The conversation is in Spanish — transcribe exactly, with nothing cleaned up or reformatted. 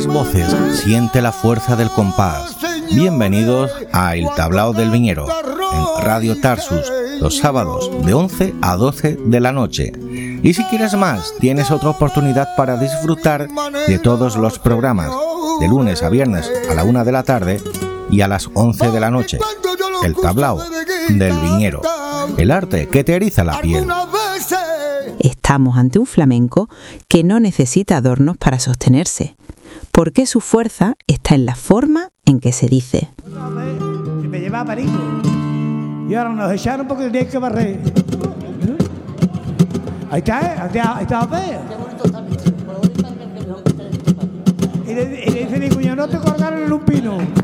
las voces, siente la fuerza del compás. Bienvenidos a El Tablao del Viñero, en Radio Tarsus, los sábados de once a doce de la noche. Y si quieres más, tienes otra oportunidad para disfrutar de todos los programas, de lunes a viernes a la una de la tarde y a las once de la noche. El Tablao del Viñero, el arte que te eriza la piel. Estamos ante un flamenco que no necesita adornos para sostenerse, porque su fuerza está en la forma en que se dice. Me llevaba perico y ahora nos echaron porque tenías que barrer. Ahí está, ¿eh? Ahí está, ahí está, ¿ves? Y le, y le dice mi cuñado, no te colgaron en un pino.